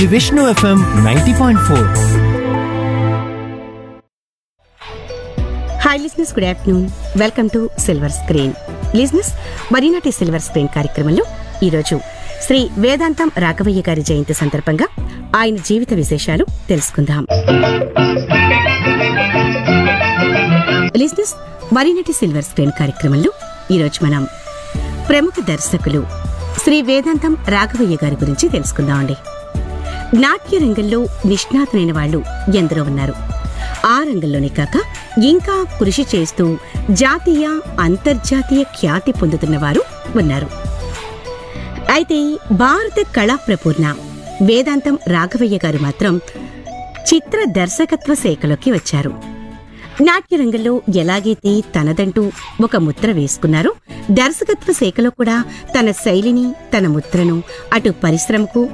Vishnu FM 90.4. Hi listeners, good afternoon. Welcome to silver screen. Listeners, మరీనాటి silver screen కార్యక్రమంలో ఈరోజు శ్రీ వేదాంతం రాఘవయ్య గారి జయంతి సందర్భంగా ఆయన జీవిత విశేషాలు తెలుసుకుందాం. లిజనర్స్, మరీనాటి సిల్వర్ స్క్రీన్ కార్యక్రమంలో ఈరోజు మనం ప్రముఖ దర్శకులు శ్రీ వేదాంతం రాఘవయ్య గారి గురించి తెలుసుకుందామండి. నాట్య రంగంలో నిష్ణాతులైన వాళ్ళు ఎందరో ఉన్నారు. ఆ రంగంలోనే కాక ఇంకా కృషి చేస్తూ జాతీయ అంతర్జాతీయ ఖ్యాతి పొందుతున్న వారు ఉన్నారు. అయితే భారత కళా ప్రపూర్ణ వేదాంతం రాఘవయ్య గారు మాత్రం చిత్ర దర్శకత్వ శాఖలోకి వచ్చారు. నాట్య రంగంలో ఎలాగైతే తనదంటూ ఒక ముద్ర వేసుకున్నారో, దర్శకత్వ శాఖలో కూడా తన శైలిని, తన ముద్రను అటు పరిశ్రమకు